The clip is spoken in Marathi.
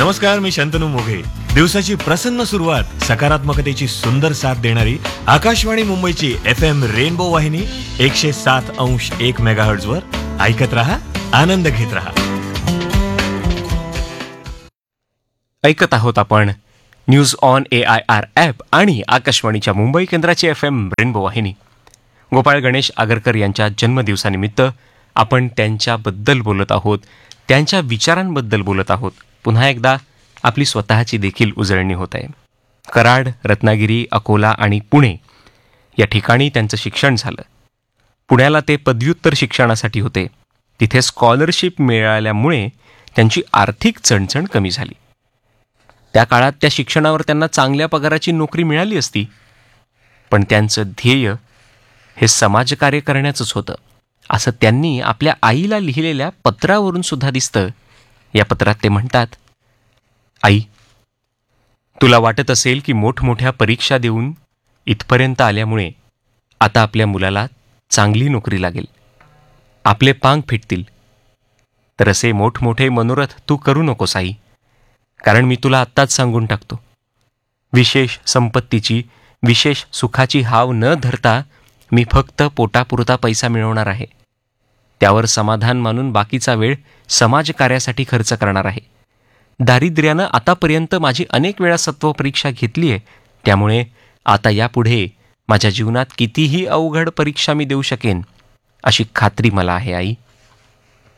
नमस्कार, मी शंतनू मोघे. दिवसाची प्रसन्न सुरुवात सकारात्मकतेची सुंदर साथ देणारी आकाशवाणी मुंबईची FM रेनबो वाहिनी 107.1 मेगाहर्ट्झ वर ऐकत रहा, आनंद घेत रहा. ऐकत आहोत आपण न्यूज ऑन AIR ॲप आणि आकाशवाणीच्या मुंबई केंद्राची FM रेनबो वाहिनी. गोपाळ गणेश आगरकर यांच्या जन्मदिवसानिमित्त आपण त्यांच्याबद्दल बोलत आहोत, त्यांच्या विचारांबद्दल बोलत आहोत. पुन्हा एकदा आपली स्वतःची देखील उजळणी होत आहे. कराड, रत्नागिरी, अकोला आणि पुणे या ठिकाणी त्यांचं शिक्षण झालं. पुण्याला ते पदव्युत्तर शिक्षणासाठी होते. तिथे स्कॉलरशिप मिळाल्यामुळे त्यांची आर्थिक चणचण कमी झाली. त्या काळात त्या शिक्षणावर त्यांना चांगल्या पगाराची नोकरी मिळाली असती, पण त्यांचं ध्येय हे समाजकार्य करण्याचंच होतं, असं त्यांनी आपल्या आईला लिहिलेल्या पत्रावरून सुद्धा दिसतं. या पत्रात ते म्हणतात, आई, तुला वाटत असेल की मोठमोठ्या परीक्षा देऊन इथपर्यंत आल्यामुळे आता आपल्या मुलाला चांगली नोकरी लागेल, आपले पांग फिटतील. तर असे मोठमोठे मनोरथ तू करू नकोस आई, कारण मी तुला आत्ताच सांगून टाकतो, विशेष संपत्तीची, विशेष सुखाची हाव न धरता मी फक्त पोटापुरता पैसा मिळवणार आहे. त्यावर समाधान मानून बाकीचा वेळ समाजकार्यासाठी खर्च करणार आहे. दारिद्र्यानं आतापर्यंत माझी अनेक वेळा सत्वपरीक्षा घेतली आहे, त्यामुळे आता यापुढे माझ्या जीवनात कितीही अवघड परीक्षा मी देऊ शकेन अशी खात्री मला आहे आई.